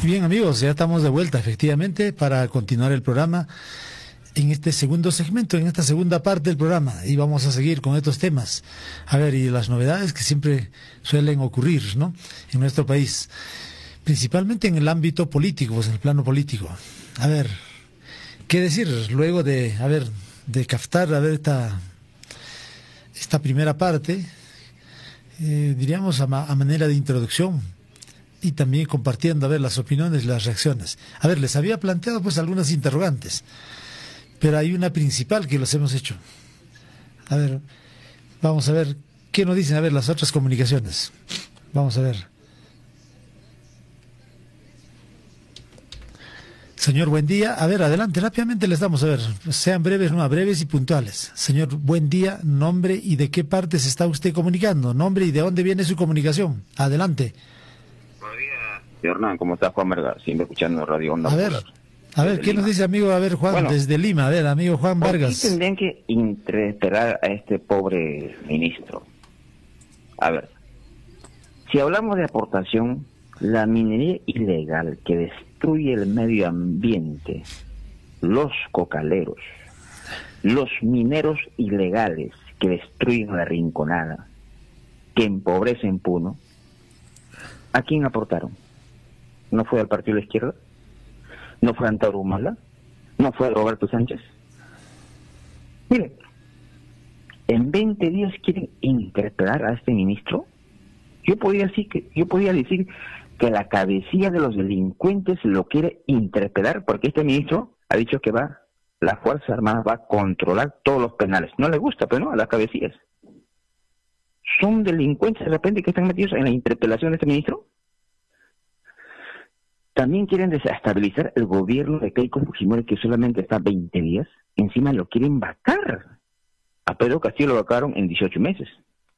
Bien, amigos, ya estamos de vuelta, efectivamente, para continuar el programa en este segundo segmento, en esta segunda parte del programa, y vamos a seguir con estos temas. A ver, y las novedades que siempre suelen ocurrir, ¿no?, en nuestro país, principalmente en el ámbito político, pues en el plano político. A ver, ¿qué decir luego de, a ver, de captar, a ver, esta primera parte, diríamos a manera de introducción, y también compartiendo, a ver, las opiniones y las reacciones. A ver, les había planteado pues algunas interrogantes, pero hay una principal que los hemos hecho. A ver, vamos a ver qué nos dicen, a ver, las otras comunicaciones. Vamos a ver. Señor, buen día. A ver, adelante, rápidamente les damos, a ver, sean breves, no, breves y puntuales. Señor, buen día, nombre y de qué parte se está usted comunicando, nombre y de dónde viene su comunicación. Adelante. Buenos días, Hernán, ¿cómo estás? Juan Vargas, siempre escuchando Radio Onda Popular. A ver, ¿qué nos dice, amigo? A ver, Juan, bueno, desde Lima, a ver, amigo Juan Vargas. ¿Por qué tendrían que interpelar a este pobre ministro? A ver, si hablamos de aportación, la minería ilegal que destruye el medio ambiente, los cocaleros, los mineros ilegales que destruyen la Rinconada, que empobrecen Puno, ¿a quién aportaron? ¿No fue al Partido de la Izquierda? ¿No fue Antauro Humala? ¿No fue Roberto Sánchez? Mire, en 20 días quieren interpelar a este ministro. Yo podría decir que la cabecilla de los delincuentes lo quiere interpelar, porque este ministro ha dicho que la Fuerza Armada va a controlar todos los penales. No le gusta, pero no, a las cabecillas. ¿Son delincuentes de repente que están metidos en la interpelación de este ministro? También quieren desestabilizar el gobierno de Keiko Fujimori, que solamente está 20 días. Encima lo quieren vacar. A Pedro Castillo lo vacaron en 18 meses.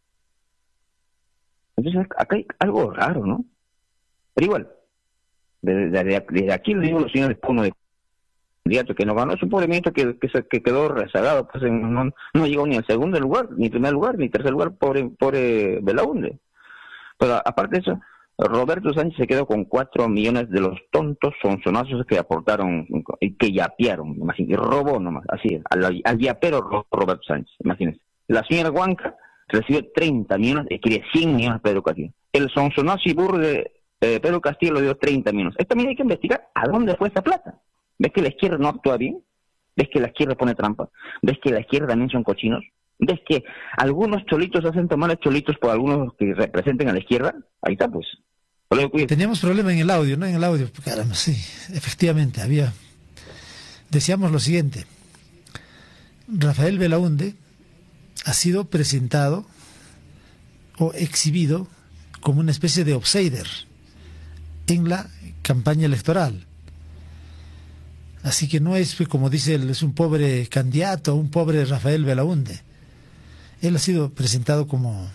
Entonces acá hay algo raro, ¿no? Pero igual, desde aquí le digo a los señores Puno de candidato que no ganó, es un pobre ministro que quedó rezagado, pues no llegó ni al segundo lugar, ni primer lugar, ni tercer lugar, pobre Belaúnde. Pero aparte de eso, Roberto Sánchez se quedó con 4 millones de los tontos sonzonazos que aportaron y que yapearon, imagínate, robó nomás, así, al yapero Roberto Sánchez, imagínense. La señora Huanca recibió 30 millones y quiere 100 millones a Pedro Castillo. El sonzonazo y burro de Pedro Castillo le dio 30 millones. Esto también hay que investigar a dónde fue esa plata. ¿Ves que la izquierda no actúa bien? ¿Ves que la izquierda pone trampa? ¿Ves que la izquierda también son cochinos? ¿Ves que algunos cholitos hacen tomar cholitos por algunos que representen a la izquierda? Ahí está, pues. Teníamos problema en el audio, ¿no? En el audio. Caramba, sí, efectivamente, decíamos lo siguiente. Rafael Belaúnde ha sido presentado o exhibido como una especie de outsider en la campaña electoral. Así que no es, como dice él, es un pobre candidato, un pobre Rafael Belaúnde. Él ha sido presentado como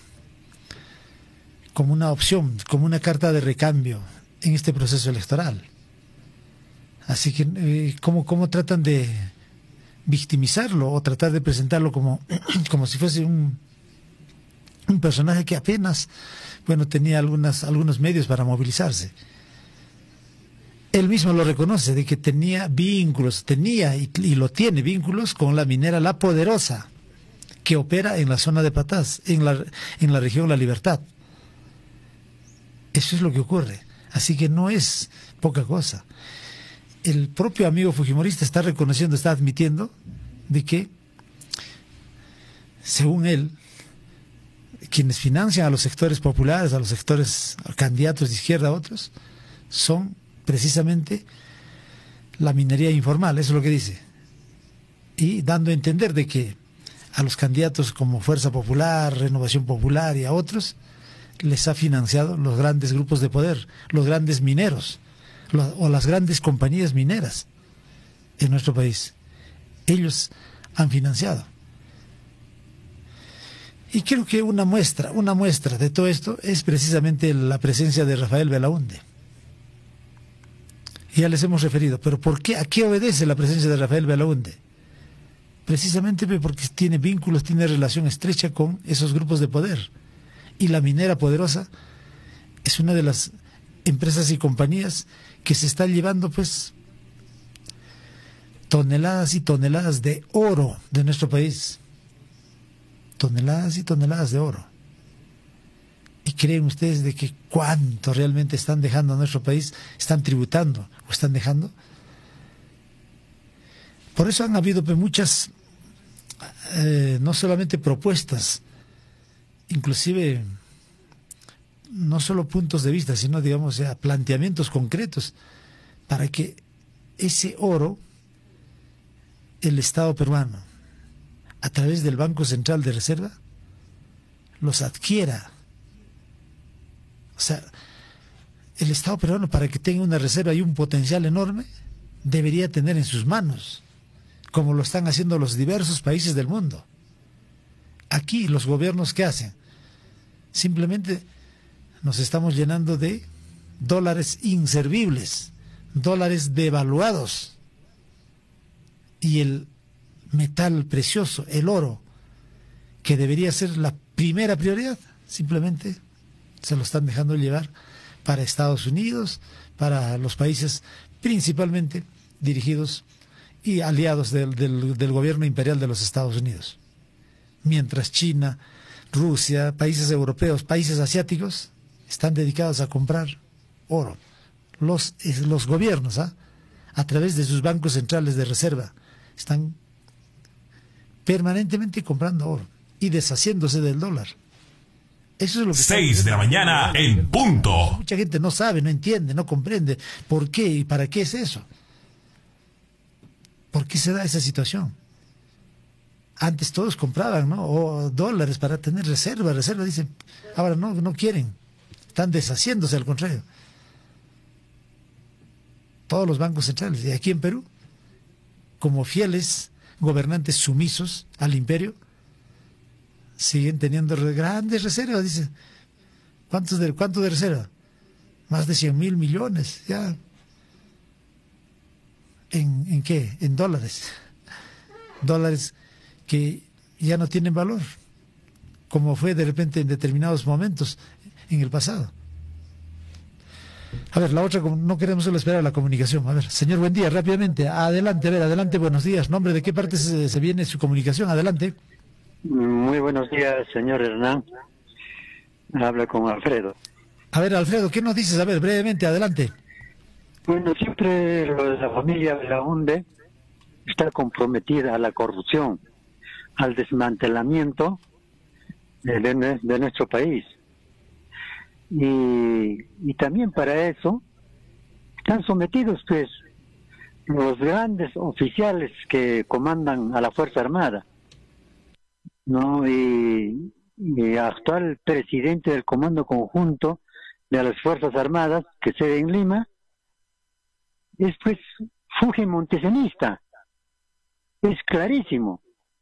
una opción, como una carta de recambio en este proceso electoral. Así que, ¿cómo tratan de victimizarlo o tratar de presentarlo como si fuese un personaje que apenas, bueno, tenía algunos medios para movilizarse? Él mismo lo reconoce, de que tenía y lo tiene vínculos con la minera La Poderosa, que opera en la zona de Patás, en la región La Libertad. Eso es lo que ocurre. Así que no es poca cosa. El propio amigo fujimorista está reconociendo, está admitiendo de que, según él, quienes financian a los sectores populares, a los sectores candidatos de izquierda a otros, son precisamente la minería informal. Eso es lo que dice. Y dando a entender de que a los candidatos como Fuerza Popular, Renovación Popular y a otros, les ha financiado los grandes grupos de poder, los grandes mineros o las grandes compañías mineras en nuestro país. Ellos han financiado. Y creo que una muestra de todo esto es precisamente la presencia de Rafael Belaúnde. Ya les hemos referido, pero ¿por qué? ¿A qué obedece la presencia de Rafael Belaúnde? Precisamente porque tiene vínculos, tiene relación estrecha con esos grupos de poder. Y la minera poderosa es una de las empresas y compañías que se están llevando pues toneladas y toneladas de oro de nuestro país. Toneladas y toneladas de oro. ¿Y creen ustedes de que cuánto realmente están dejando a nuestro país? ¿Están tributando o están dejando? Por eso han habido pues, muchas, no solamente propuestas, inclusive no solo puntos de vista, sino digamos ya planteamientos concretos para que ese oro, el Estado peruano, a través del Banco Central de Reserva, los adquiera. O sea, el Estado peruano, para que tenga una reserva y un potencial enorme, debería tener en sus manos, como lo están haciendo los diversos países del mundo. Aquí los gobiernos, ¿qué hacen? Simplemente nos estamos llenando de dólares inservibles, dólares devaluados, y el metal precioso, el oro, que debería ser la primera prioridad, simplemente se lo están dejando llevar para Estados Unidos, para los países principalmente dirigidos y aliados del gobierno imperial de los Estados Unidos. Mientras China, Rusia, países europeos, países asiáticos están dedicados a comprar oro. Los gobiernos, a través de sus bancos centrales de reserva, están permanentemente comprando oro y deshaciéndose del dólar. Eso es lo que 6 de la mañana en punto. Mucha gente no sabe, no entiende, no comprende por qué y para qué es eso. ¿Por qué se da esa situación? Antes todos compraban, ¿no? O dólares para tener reserva, dicen. Ahora no quieren. Están deshaciéndose, al contrario. Todos los bancos centrales. Y aquí en Perú, como fieles gobernantes sumisos al imperio, siguen teniendo grandes reservas, dice. ¿Cuánto de reserva? Más de 100.000 millones, ya. ¿En qué? En dólares. Dólares que ya no tienen valor, como fue de repente en determinados momentos en el pasado. A ver, la otra, no queremos solo esperar la comunicación. A ver, señor, buen día, rápidamente, adelante, adelante, buenos días. ¿Nombre de qué parte se viene su comunicación? Adelante. Muy buenos días, señor Hernán. Habla con Alfredo. A ver, Alfredo, ¿qué nos dices? A ver, brevemente, adelante. Bueno, siempre lo de la familia Belaúnde está comprometida a la corrupción, al desmantelamiento de nuestro país. Y también para eso están sometidos pues los grandes oficiales que comandan a la Fuerza Armada, ¿no? Y actual presidente del Comando Conjunto de las Fuerzas Armadas, que sede en Lima, es pues Fujimontesianista, es clarísimo,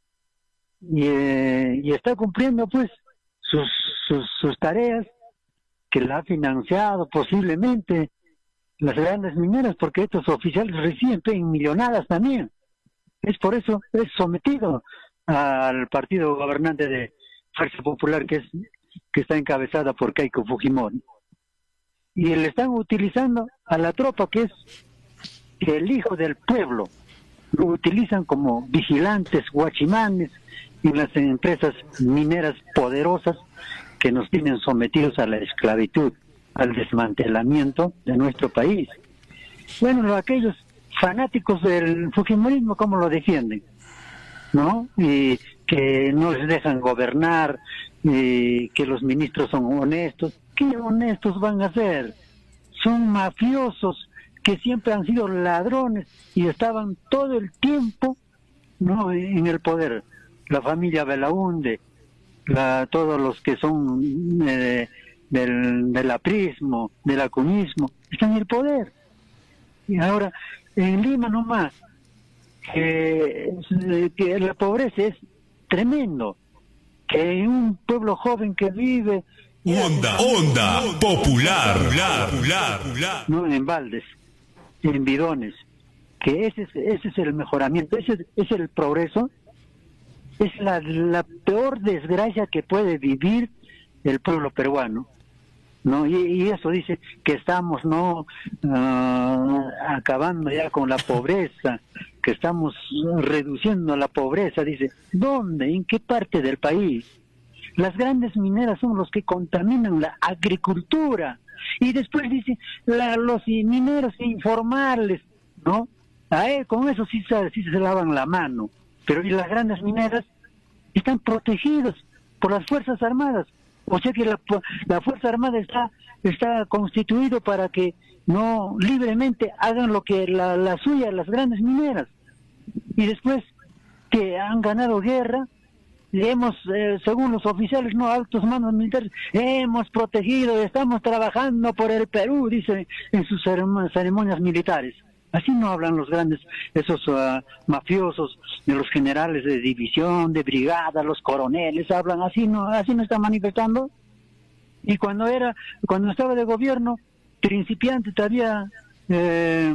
y está cumpliendo pues sus tareas, que la ha financiado posiblemente las grandes mineras, porque estos oficiales reciben millonadas también. Es por eso es sometido al partido gobernante de Fuerza Popular, que está encabezada por Keiko Fujimori. Y le están utilizando a la tropa, que es el hijo del pueblo. Lo utilizan como vigilantes, guachimanes en las empresas mineras poderosas que nos tienen sometidos a la esclavitud, al desmantelamiento de nuestro país. Bueno, aquellos fanáticos del fujimorismo, ¿cómo lo defienden? ¿No? Y que no les dejan gobernar, y que los ministros son honestos. ¿Qué honestos van a ser? Son mafiosos que siempre han sido ladrones y estaban todo el tiempo, ¿no?, en el poder. La familia Belaúnde, todos los que son del aprismo, del acuñismo, están en el poder. Y ahora, en Lima nomás, que la pobreza es tremendo, que un pueblo joven que vive... Onda popular, no en baldes, en bidones, que ese es el mejoramiento, ese es el progreso. Es la peor desgracia que puede vivir el pueblo peruano. ¿no? Y eso dice que estamos no acabando ya con la pobreza, que estamos reduciendo la pobreza. Dice, ¿dónde? ¿En qué parte del país? Las grandes mineras son los que contaminan la agricultura. Y después dice, los mineros informales, ¿no? Con eso sí se lavan la mano. Pero y las grandes mineras están protegidos por las Fuerzas Armadas. O sea que la Fuerza Armada está constituido para que no libremente hagan lo que la suya, las grandes mineras. Y después que han ganado guerra, hemos, según los oficiales, no altos mandos militares, hemos protegido, estamos trabajando por el Perú, dice en sus ceremonias militares. Así no hablan los grandes, esos mafiosos, de los generales de división, de brigada, los coroneles, hablan así no están manifestando. Y cuando estaba de gobierno, principiante todavía, el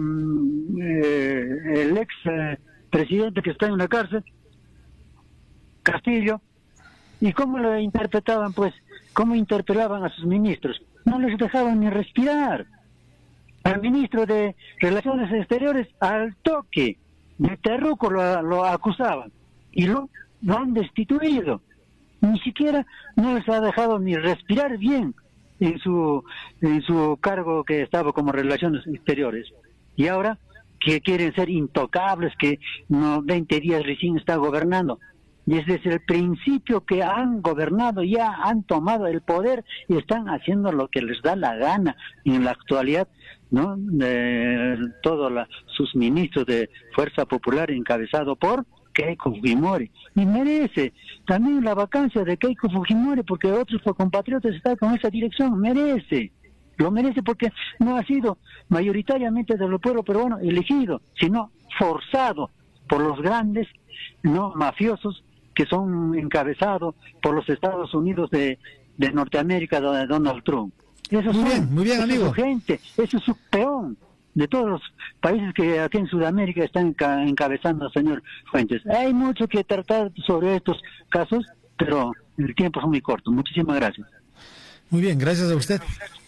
ex presidente que está en la cárcel, Castillo, ¿y cómo lo interpretaban? Pues, ¿cómo interpelaban a sus ministros? No les dejaban ni respirar. Al ministro de Relaciones Exteriores, al toque, de terruco lo acusaban y lo han destituido. Ni siquiera no les ha dejado ni respirar bien en su cargo que estaba como Relaciones Exteriores. Y ahora que quieren ser intocables, que 20 días recién está gobernando. Desde el principio que han gobernado, ya han tomado el poder y están haciendo lo que les da la gana. En la actualidad, ¿no? Todos sus ministros de Fuerza Popular encabezado por Keiko Fujimori. Y merece también la vacancia de Keiko Fujimori, porque otros compatriotas están con esa dirección. Lo merece porque no ha sido mayoritariamente del pueblo peruano elegido, sino forzado por los grandes, no mafiosos, que son encabezados por los Estados Unidos de Norteamérica, de Donald Trump. Muy bien, amigo. Es su gente, eso es su peón de todos los países que aquí en Sudamérica están encabezando, señor Fuentes. Hay mucho que tratar sobre estos casos, pero el tiempo es muy corto. Muchísimas gracias. Muy bien, gracias a usted.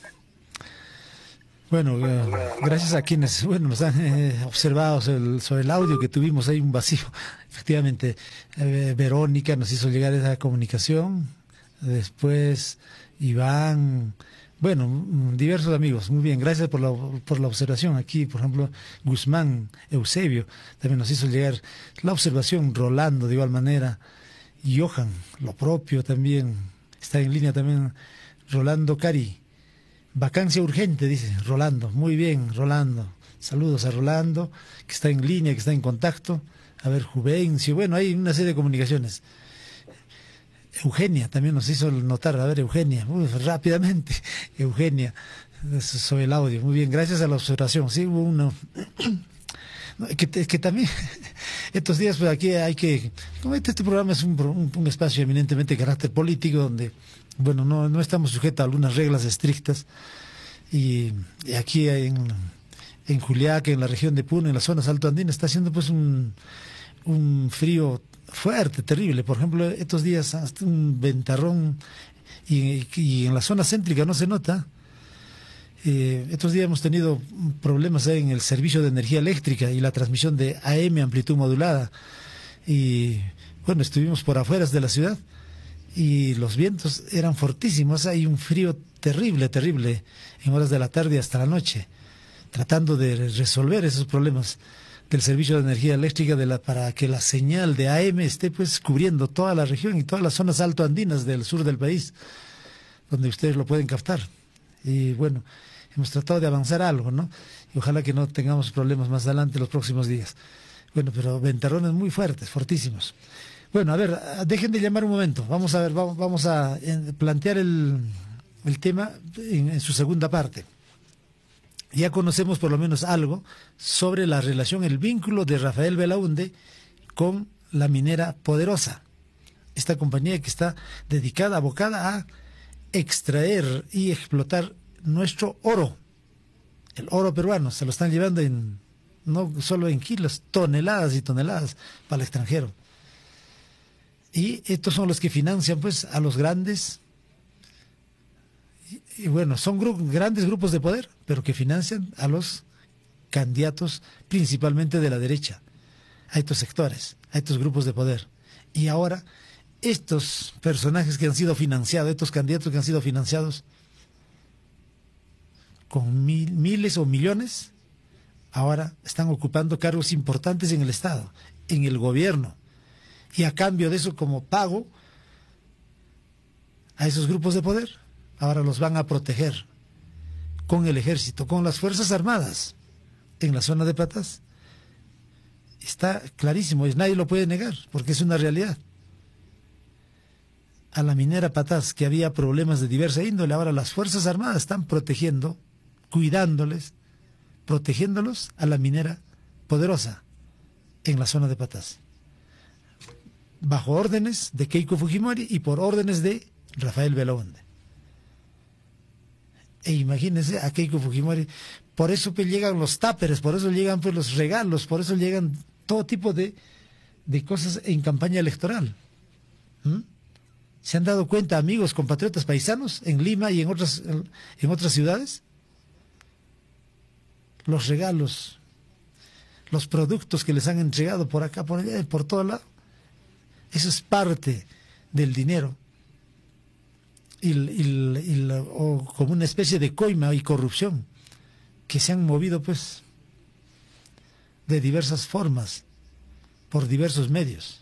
Bueno, gracias a quienes nos han observado sobre el audio que tuvimos, hay un vacío. Efectivamente, Verónica nos hizo llegar esa comunicación, después Iván, diversos amigos. Muy bien, gracias por la observación. Aquí, por ejemplo, Guzmán Eusebio también nos hizo llegar la observación, Rolando de igual manera, Johan, lo propio también, está en línea también Rolando Cari. Vacancia urgente, dice Rolando. Muy bien, Rolando. Saludos a Rolando, que está en línea, que está en contacto. A ver, Juvencio. Bueno, hay una serie de comunicaciones. Eugenia también nos hizo notar. A ver, Eugenia, rápidamente. Eugenia, sobre el audio. Muy bien, gracias a la observación. Sí, hubo uno. Que también, estos días, pues aquí hay que. Como este programa es un espacio eminentemente de carácter político, donde. No estamos sujetos a algunas reglas estrictas y aquí en Juliaca, en la región de Puno, en las zonas altoandinas, está haciendo pues un frío fuerte, terrible. Por ejemplo, estos días hasta un ventarrón y en la zona céntrica no se nota. Estos días hemos tenido problemas en el servicio de energía eléctrica y la transmisión de AM, amplitud modulada. Y estuvimos por afuera de la ciudad. Y los vientos eran fortísimos, hay un frío terrible en horas de la tarde hasta la noche, tratando de resolver esos problemas del servicio de energía eléctrica para que la señal de AM esté pues cubriendo toda la región y todas las zonas altoandinas del sur del país, donde ustedes lo pueden captar. Y hemos tratado de avanzar algo, ¿no? Y ojalá que no tengamos problemas más adelante los próximos días. Pero ventarrones muy fuertes, fortísimos. A ver, dejen de llamar un momento. Vamos a plantear el tema en su segunda parte. Ya conocemos por lo menos algo sobre la relación, el vínculo de Rafael Belaúnde con la minera Poderosa. Esta compañía que está dedicada, abocada a extraer y explotar nuestro oro. El oro peruano se lo están llevando no solo en kilos, toneladas y toneladas para el extranjero. Y estos son los que financian pues a los grandes Y bueno, son grandes grupos de poder, pero que financian a los candidatos principalmente de la derecha, a estos sectores, a estos grupos de poder. Y ahora, estos personajes que han sido financiados, estos candidatos que han sido financiados con miles o millones, ahora están ocupando cargos importantes en el Estado, en el gobierno. Y a cambio de eso, como pago a esos grupos de poder, ahora los van a proteger con el ejército, con las Fuerzas Armadas en la zona de Patás. Está clarísimo, nadie lo puede negar, porque es una realidad. A la minera Patás, que había problemas de diversa índole, ahora las Fuerzas Armadas están protegiendo, cuidándoles, protegiéndolos a la minera Poderosa en la zona de Patás, bajo órdenes de Keiko Fujimori y por órdenes de Rafael Belaúnde. E imagínense a Keiko Fujimori, por eso pues llegan los táperes, por eso llegan pues los regalos, por eso llegan todo tipo de cosas en campaña electoral. ¿Se han dado cuenta, amigos, compatriotas paisanos, en Lima y en otras ciudades? Los regalos, los productos que les han entregado por acá, por allá, por todo lado, eso es parte del dinero o como una especie de coima y corrupción que se han movido pues de diversas formas por diversos medios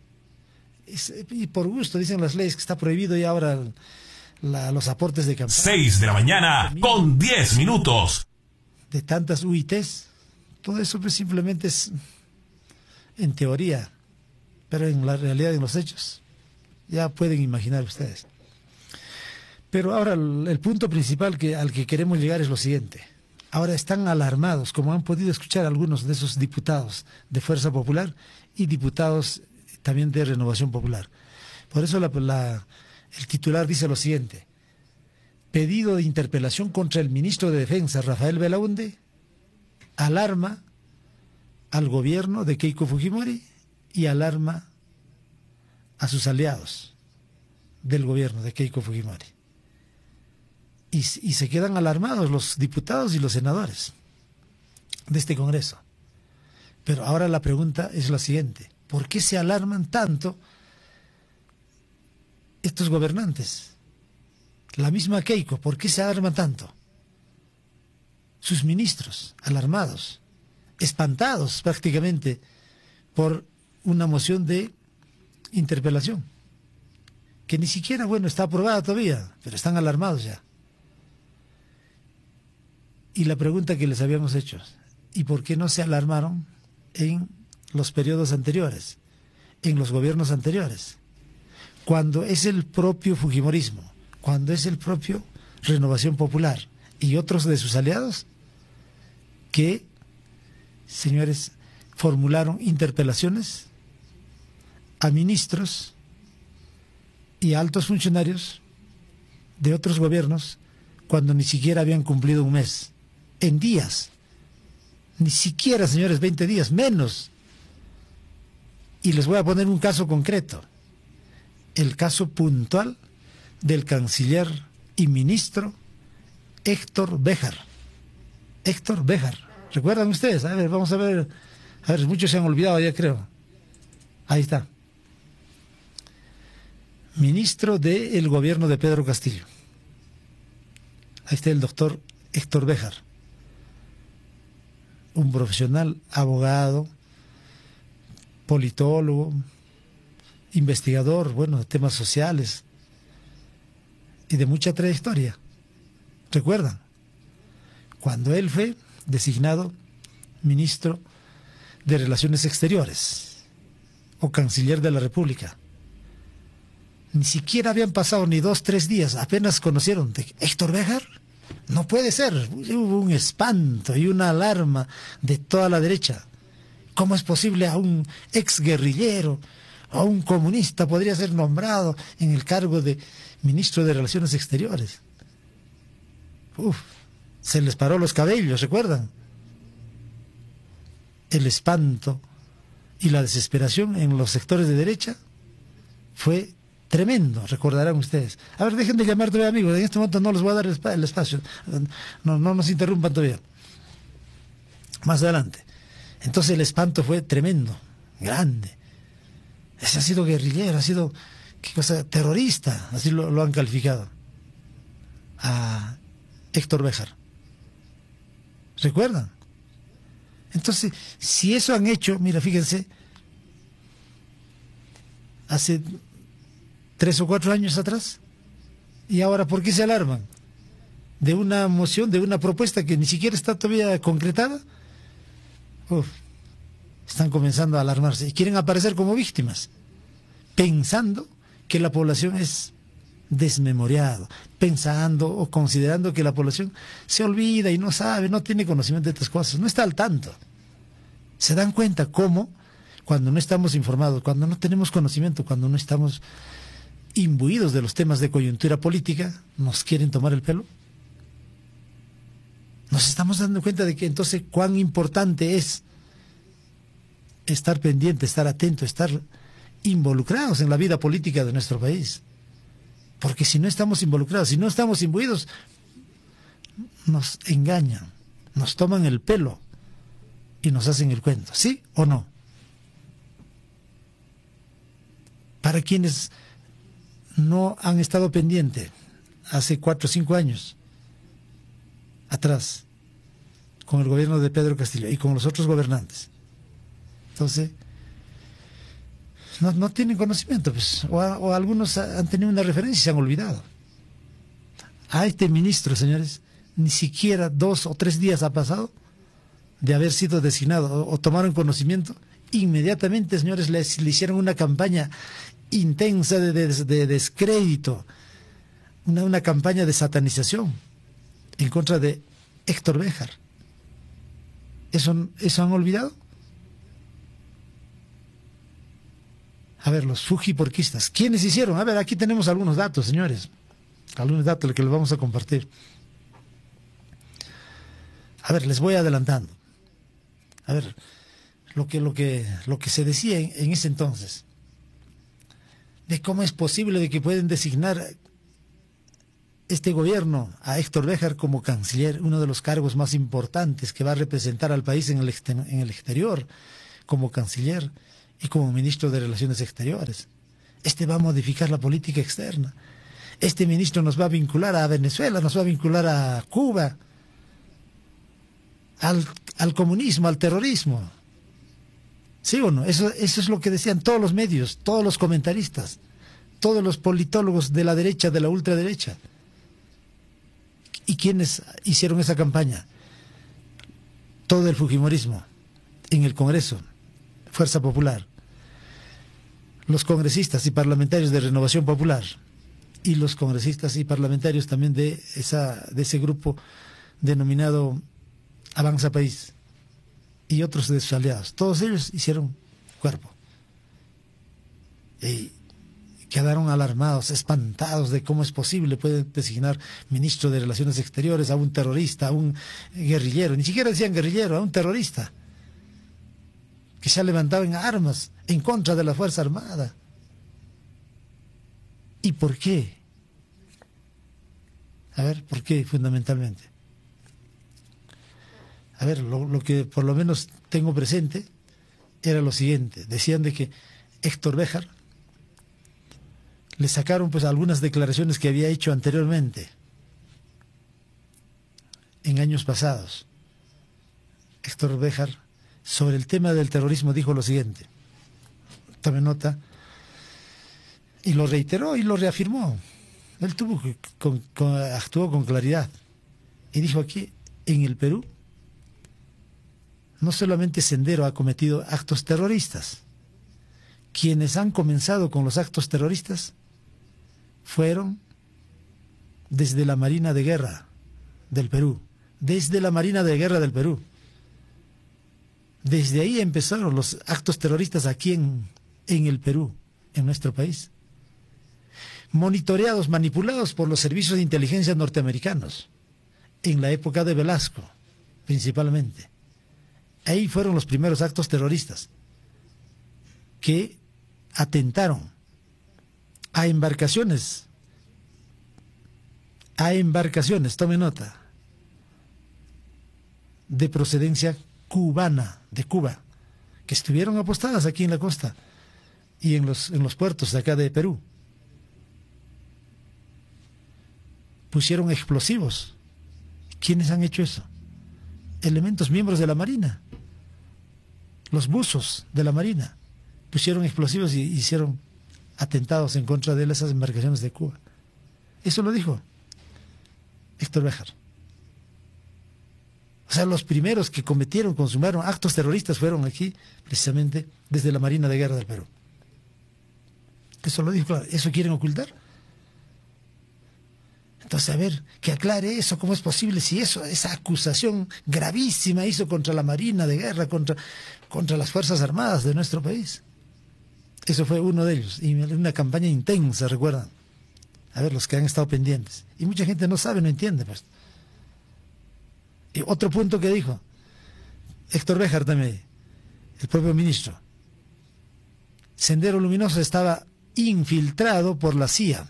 y por gusto. Dicen las leyes que está prohibido ya ahora los aportes de campaña. 6 de la mañana con 10 minutos. De tantas UITs, todo eso pues simplemente es en teoría, pero en la realidad, en los hechos, ya pueden imaginar ustedes. Pero ahora el punto principal al que queremos llegar es lo siguiente. Ahora están alarmados, como han podido escuchar algunos de esos diputados de Fuerza Popular y diputados también de Renovación Popular. Por eso el titular dice lo siguiente: pedido de interpelación contra el ministro de Defensa, Rafael Belaúnde, alarma al gobierno de Keiko Fujimori y alarma a sus aliados del gobierno de Keiko Fujimori. Y se quedan alarmados los diputados y los senadores de este Congreso. Pero ahora la pregunta es la siguiente: ¿por qué se alarman tanto estos gobernantes? La misma Keiko, ¿por qué se alarma tanto? Sus ministros, alarmados, espantados prácticamente por una moción de interpelación, que ni siquiera, está aprobada todavía, pero están alarmados ya. Y la pregunta que les habíamos hecho: ¿y por qué no se alarmaron en los periodos anteriores, en los gobiernos anteriores? Cuando es el propio Fujimorismo, cuando es el propio Renovación Popular y otros de sus aliados que, señores, formularon interpelaciones a ministros y a altos funcionarios de otros gobiernos cuando ni siquiera habían cumplido un mes, en días, ni siquiera, señores, 20 días, menos. Y les voy a poner un caso concreto, el caso puntual del canciller y ministro Héctor Béjar. Héctor Béjar, ¿recuerdan ustedes? A ver, vamos a ver, muchos se han olvidado ya, creo. Ahí está. Ministro del gobierno de Pedro Castillo. Ahí está el doctor Héctor Béjar, un profesional, abogado, politólogo, investigador, de temas sociales y de mucha trayectoria. ¿Recuerdan? Cuando él fue designado ministro de Relaciones Exteriores o canciller de la República, ni siquiera habían pasado ni 2, 3 días, apenas conocieron de Héctor Béjar. No puede ser. Hubo un espanto y una alarma de toda la derecha. ¿Cómo es posible a un exguerrillero, a un comunista podría ser nombrado en el cargo de ministro de Relaciones Exteriores? Se les paró los cabellos, ¿recuerdan? El espanto y la desesperación en los sectores de derecha fue Tremendo, recordarán ustedes. A ver, dejen de llamar todavía, amigos. En este momento no les voy a dar el espacio. No nos interrumpan todavía. Más adelante. Entonces el espanto fue tremendo, grande. Ese ha sido guerrillero, ha sido, ¿qué cosa? Terrorista, así lo han calificado a Héctor Béjar. ¿Recuerdan? Entonces, si eso han hecho, mira, fíjense, hace 3 o 4 años atrás, y ahora, ¿por qué se alarman? De una moción, de una propuesta que ni siquiera está todavía concretada. Están comenzando a alarmarse y quieren aparecer como víctimas, pensando que la población es desmemoriada, pensando o considerando que la población se olvida y no sabe, no tiene conocimiento de estas cosas, no está al tanto. Se dan cuenta cómo, cuando no estamos informados, cuando no tenemos conocimiento, cuando no estamos imbuidos de los temas de coyuntura política, nos quieren tomar el pelo. Nos estamos dando cuenta de que entonces cuán importante es estar pendiente, estar atento, estar involucrados en la vida política de nuestro país. Porque si no estamos involucrados, si no estamos imbuidos, nos engañan, nos toman el pelo y nos hacen el cuento, ¿sí o no? Para quienes no han estado pendientes hace 4 o 5 años atrás, con el gobierno de Pedro Castillo y con los otros gobernantes, entonces no tienen conocimiento, pues, o algunos han tenido una referencia y se han olvidado. A este ministro, señores, ni siquiera 2 o 3 días ha pasado de haber sido designado o tomaron conocimiento. Inmediatamente, señores, le hicieron una campaña intensa de descrédito, una campaña de satanización en contra de Héctor Béjar. ¿Eso han olvidado? A ver, los fujiporquistas, ¿quiénes hicieron? A ver, aquí tenemos algunos datos, señores. Algunos datos que les vamos a compartir. A ver, les voy adelantando. A ver, lo que se decía en ese entonces, de cómo es posible de que pueden designar este gobierno a Héctor Béjar como canciller, uno de los cargos más importantes que va a representar al país en el exterior, como canciller y como ministro de Relaciones Exteriores. Este va a modificar la política externa. Este ministro nos va a vincular a Venezuela, nos va a vincular a Cuba, al comunismo, al terrorismo. ¿Sí o no? Eso es lo que decían todos los medios, todos los comentaristas, todos los politólogos de la derecha, de la ultraderecha. ¿Y quiénes hicieron esa campaña? Todo el fujimorismo en el Congreso, Fuerza Popular, los congresistas y parlamentarios de Renovación Popular y los congresistas y parlamentarios también de ese grupo denominado Avanza País y otros de sus aliados. Todos ellos hicieron cuerpo y quedaron alarmados, espantados de cómo es posible, pueden designar ministro de Relaciones Exteriores a un terrorista, a un guerrillero, ni siquiera decían guerrillero, a un terrorista que se ha levantado en armas en contra de la Fuerza Armada. ¿Y por qué? A ver, ¿por qué fundamentalmente? A ver, lo que por lo menos tengo presente era lo siguiente. Decían de que Héctor Béjar le sacaron pues algunas declaraciones que había hecho anteriormente, en años pasados. Héctor Béjar, sobre el tema del terrorismo, dijo lo siguiente. Tome nota. Y lo reiteró y lo reafirmó. Él actuó con claridad. Y dijo aquí, en el Perú, no solamente Sendero ha cometido actos terroristas. Quienes han comenzado con los actos terroristas fueron desde la Marina de Guerra del Perú. Desde la Marina de Guerra del Perú. Desde ahí empezaron los actos terroristas aquí en el Perú, en nuestro país. Monitoreados, manipulados por los servicios de inteligencia norteamericanos, en la época de Velasco, principalmente. Ahí fueron los primeros actos terroristas que atentaron a embarcaciones, tome nota, de procedencia cubana, de Cuba, que estuvieron apostadas aquí en la costa y en los puertos de acá de Perú. Pusieron explosivos. ¿Quiénes han hecho eso? Elementos, miembros de la Marina. Los buzos de la Marina pusieron explosivos y hicieron atentados en contra de esas embarcaciones de Cuba. Eso lo dijo Héctor Béjar. O sea, los primeros que consumaron actos terroristas fueron aquí, precisamente desde la Marina de Guerra del Perú. Eso lo dijo, claro. ¿Eso quieren ocultar? Entonces, a ver, que aclare eso, ¿cómo es posible si esa acusación gravísima hizo contra la Marina de Guerra, contra las Fuerzas Armadas de nuestro país? Eso fue uno de ellos, y una campaña intensa, ¿recuerdan? A ver, los que han estado pendientes. Y mucha gente no sabe, no entiende, pues. Y otro punto que dijo Héctor Béjar también, el propio ministro: Sendero Luminoso estaba infiltrado por la CIA.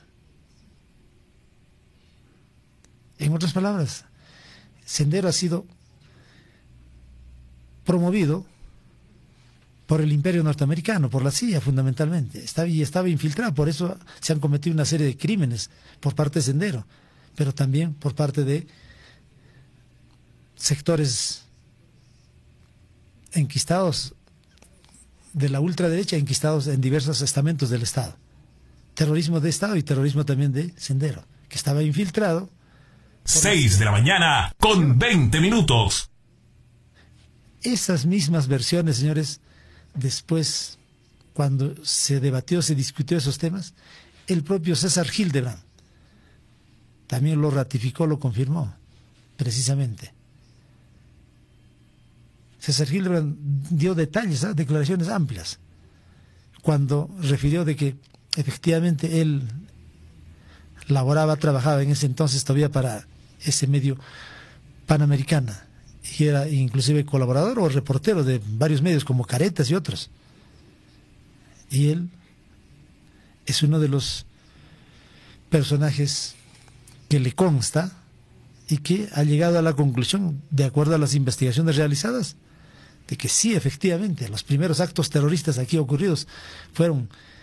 En otras palabras, Sendero ha sido promovido por el imperio norteamericano, por la CIA fundamentalmente. Estaba infiltrado, por eso se han cometido una serie de crímenes por parte de Sendero, pero también por parte de sectores enquistados de la ultraderecha, enquistados en diversos estamentos del Estado. Terrorismo de Estado y terrorismo también de Sendero, que estaba infiltrado. 6 de la mañana con 20 minutos. Esas mismas versiones, señores, después, cuando se discutió esos temas, el propio César Hildebrand también lo ratificó, lo confirmó, precisamente. César Hildebrand dio detalles, declaraciones amplias, cuando refirió de que efectivamente él trabajaba en ese entonces todavía para ese medio Panamericana, y era inclusive colaborador o reportero de varios medios como Caretas y otros. Y él es uno de los personajes que le consta y que ha llegado a la conclusión, de acuerdo a las investigaciones realizadas, de que sí, efectivamente, los primeros actos terroristas aquí ocurridos fueron